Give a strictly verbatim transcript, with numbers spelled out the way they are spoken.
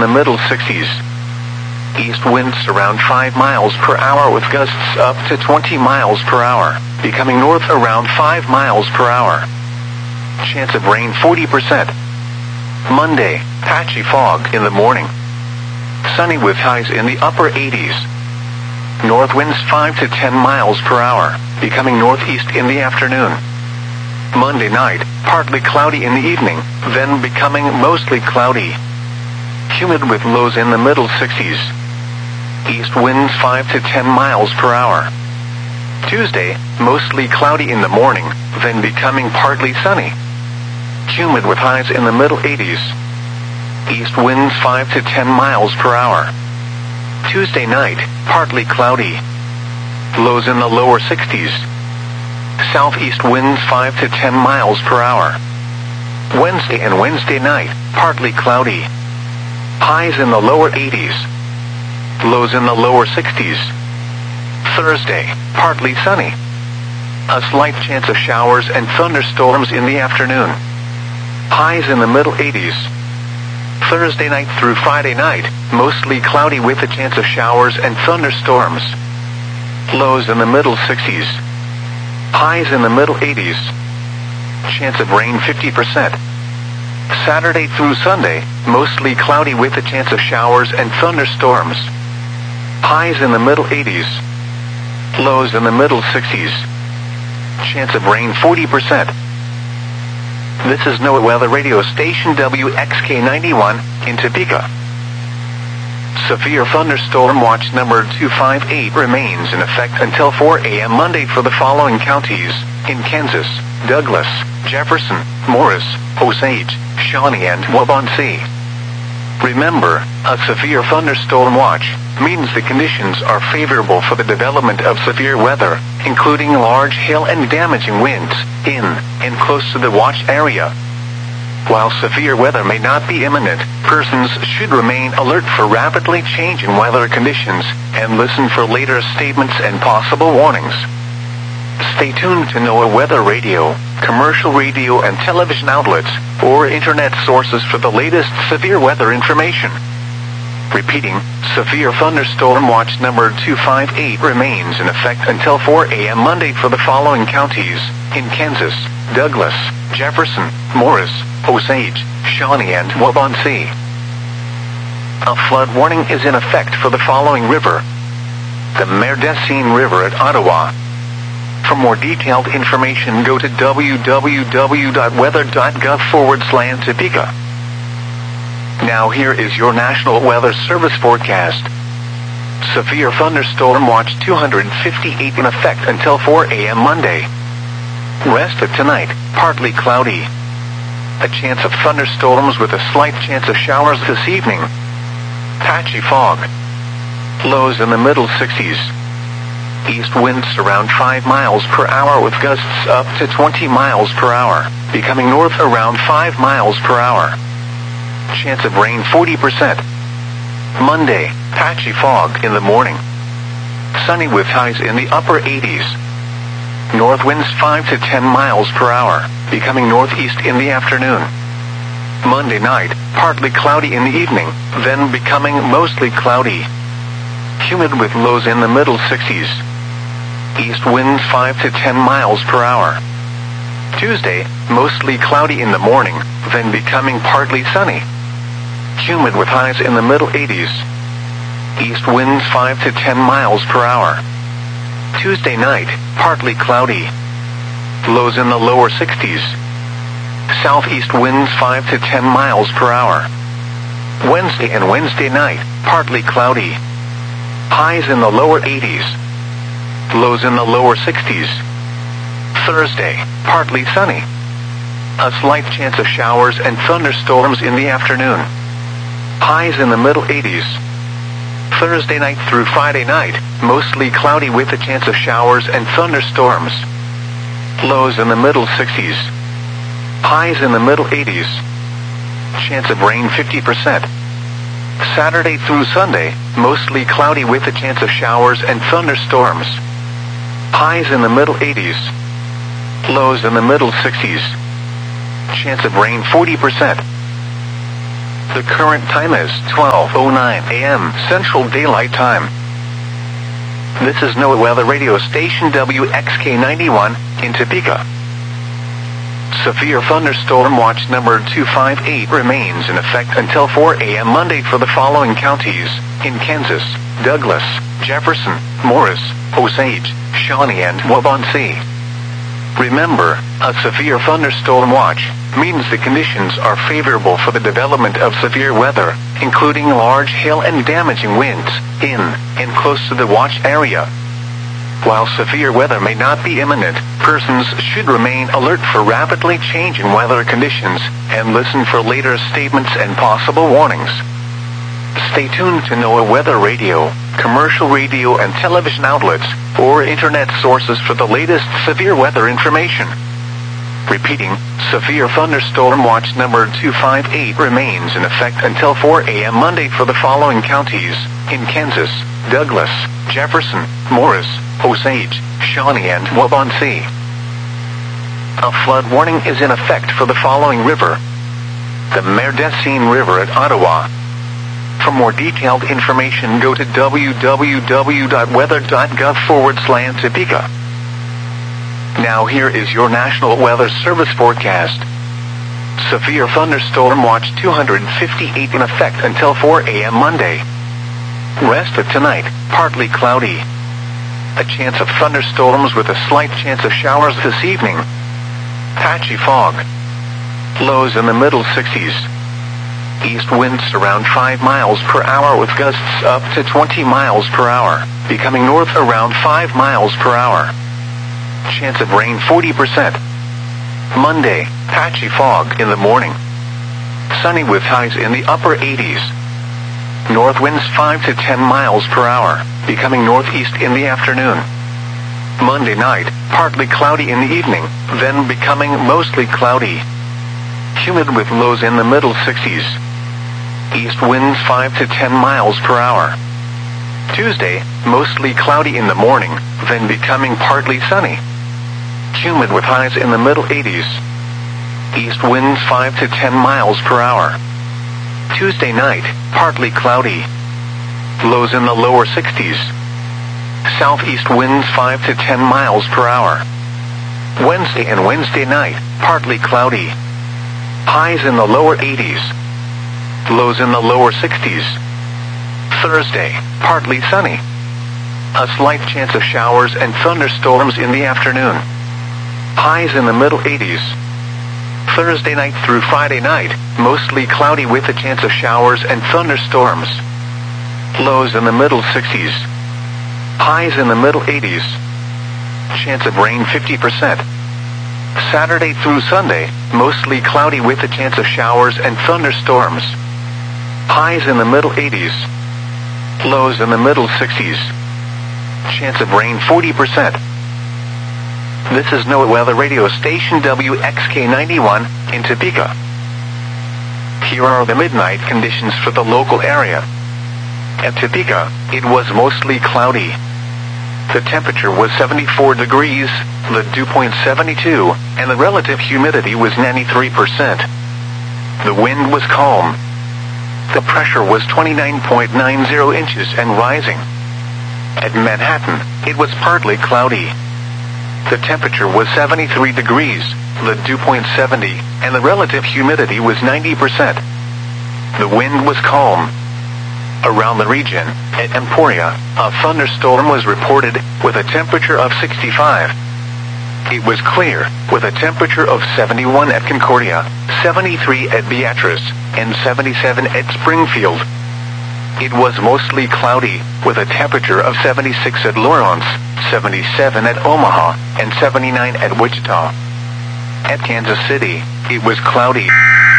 the middle sixties. East winds around five miles per hour with gusts up to twenty miles per hour, becoming north around five miles per hour. Chance of rain forty percent. Monday, patchy fog in the morning. Sunny with highs in the upper eighties. North winds five to ten miles per hour, becoming northeast in the afternoon. Monday night, partly cloudy in the evening, then becoming mostly cloudy. Humid with lows in the middle sixties. East winds five to ten miles per hour. Tuesday, mostly cloudy in the morning, then becoming partly sunny. Humid with highs in the middle eighties. East winds five to ten miles per hour. Tuesday night, partly cloudy. Lows in the lower sixties. Southeast winds five to ten miles per hour. Wednesday and Wednesday night, partly cloudy. Highs in the lower eighties. Lows in the lower sixties. Thursday, partly sunny. A slight chance of showers and thunderstorms in the afternoon. Highs in the middle eighties. Thursday night through Friday night, mostly cloudy with a chance of showers and thunderstorms. Lows in the middle sixties. Highs in the middle eighties. Chance of rain fifty percent. Saturday through Sunday, mostly cloudy with a chance of showers and thunderstorms. Highs in the middle eighties. Lows in the middle sixties. Chance of rain forty percent. This is NOAA Weather Radio Station W X K ninety-one in Topeka. Severe thunderstorm watch number two five eight remains in effect until four a.m. Monday for the following counties: in Kansas, Douglas, Jefferson, Morris, Osage, Shawnee, and Waubonsee. Remember, a severe thunderstorm watch means the conditions are favorable for the development of severe weather, including large hail and damaging winds, in and close to the watch area. While severe weather may not be imminent, persons should remain alert for rapidly changing weather conditions and listen for later statements and possible warnings. Stay tuned to NOAA Weather Radio, commercial radio and television outlets, or internet sources for the latest severe weather information. Repeating, severe thunderstorm watch number two five eight remains in effect until four a.m. Monday for the following counties: in Kansas, Douglas, Jefferson, Morris, Osage, Shawnee, and Waubonsee. A flood warning is in effect for the following river: the Merdecine River at Ottawa. For more detailed information, go to w w w dot weather dot gov forward slash Topeka. Now here is your National Weather Service forecast. Severe thunderstorm watch two fifty-eight in effect until four a.m. Monday. Rest of tonight, partly cloudy. A chance of thunderstorms with a slight chance of showers this evening. Patchy fog. Lows in the middle sixties. East winds around five miles per hour with gusts up to twenty miles per hour, becoming north around five miles per hour. Chance of rain forty percent. Monday, patchy fog in the morning. Sunny with highs in the upper eighties. North winds five to ten miles per hour, becoming northeast in the afternoon. Monday night, partly cloudy in the evening, then becoming mostly cloudy. Humid with lows in the middle sixties. East winds five to ten miles per hour. Tuesday, mostly cloudy in the morning, then becoming partly sunny. Humid with highs in the middle eighties. East winds five to ten miles per hour. Tuesday night, partly cloudy. Lows in the lower sixties. Southeast winds five to ten miles per hour. Wednesday and Wednesday night, partly cloudy. Highs in the lower eighties. Lows in the lower sixties. Thursday, partly sunny. A slight chance of showers and thunderstorms in the afternoon. Highs in the middle eighties. Thursday night through Friday night, mostly cloudy with a chance of showers and thunderstorms. Lows in the middle sixties. Highs in the middle eighties. Chance of rain fifty percent. Saturday through Sunday, mostly cloudy with a chance of showers and thunderstorms. Highs in the middle eighties. Lows in the middle sixties. Chance of rain forty percent. The current time is twelve oh nine a.m. Central Daylight Time. This is NOAA Weather Radio Station W X K ninety-one in Topeka. Severe thunderstorm watch number two five eight remains in effect until four a.m. Monday for the following counties: in Kansas, Douglas, Jefferson, Morris, Osage, Shawnee, and Waubonsee. Remember, a severe thunderstorm watch means the conditions are favorable for the development of severe weather, including large hail and damaging winds, in and close to the watch area. While severe weather may not be imminent, persons should remain alert for rapidly changing weather conditions and listen for later statements and possible warnings. Stay tuned to NOAA Weather Radio, commercial radio and television outlets, or internet sources for the latest severe weather information. Repeating, severe thunderstorm watch number two five eight remains in effect until four a.m. Monday for the following counties: in Kansas, Douglas, Jefferson, Morris, Osage, Shawnee, and Waubonsee. A flood warning is in effect for the following river: the Merdecine River at Ottawa. For more detailed information, go to www.weather.gov forward slash Topeka. Now here is your National Weather Service forecast. Severe thunderstorm watch two fifty-eight in effect until four a.m. Monday. Rest of tonight, partly cloudy. A chance of thunderstorms with a slight chance of showers this evening. Patchy fog. Lows in the middle sixties. East winds around five miles per hour with gusts up to twenty miles per hour, becoming north around five miles per hour. Chance of rain forty percent. Monday, patchy fog in the morning. Sunny with highs in the upper eighties. North winds five to ten miles per hour, becoming northeast in the afternoon. Monday night, partly cloudy in the evening, then becoming mostly cloudy. Humid with lows in the middle sixties. East winds five to ten miles per hour. Tuesday, mostly cloudy in the morning, then becoming partly sunny. Humid with highs in the middle eighties. East winds five to ten miles per hour. Tuesday night, partly cloudy. Lows in the lower sixties. Southeast winds five to ten miles per hour. Wednesday and Wednesday night, partly cloudy. Highs in the lower eighties. Lows in the lower sixties. Thursday, partly sunny. A slight chance of showers and thunderstorms in the afternoon. Highs in the middle eighties. Thursday night through Friday night, mostly cloudy with a chance of showers and thunderstorms. Lows in the middle sixties. Highs in the middle eighties. Chance of rain fifty percent. Saturday through Sunday, mostly cloudy with a chance of showers and thunderstorms. Highs in the middle eighties. Lows in the middle sixties. Chance of rain forty percent. This is NOAA Weather Radio Station W X K ninety-one in Topeka. Here are the midnight conditions for the local area. At Topeka, it was mostly cloudy. The temperature was seventy-four degrees, the dew point seventy-two, and the relative humidity was ninety-three percent. The wind was calm. The pressure was twenty-nine point nine zero inches and rising. At Manhattan, it was partly cloudy. The temperature was seventy-three degrees, the dew point seventy, and the relative humidity was ninety percent. The wind was calm. Around the region, at Emporia, a thunderstorm was reported with a temperature of sixty-five. It was clear, with a temperature of seventy-one at Concordia, seventy-three at Beatrice, and seventy-seven at Springfield. It was mostly cloudy, with a temperature of seventy-six at Lawrence, seventy-seven at Omaha, and seventy-nine at Wichita. At Kansas City, it was cloudy.